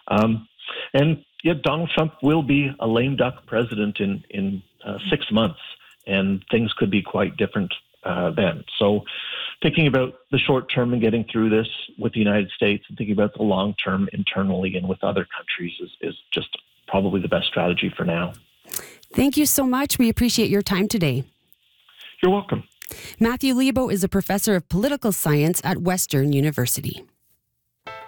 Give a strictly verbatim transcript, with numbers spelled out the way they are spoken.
Um, and yeah, Donald Trump will be a lame duck president in, in uh, six months, and things could be quite different uh, then. So thinking about the short term and getting through this with the United States and thinking about the long term internally and with other countries is, is just probably the best strategy for now. Thank you so much. We appreciate your time today. You're welcome. Matthew Lebo is a professor of political science at Western University.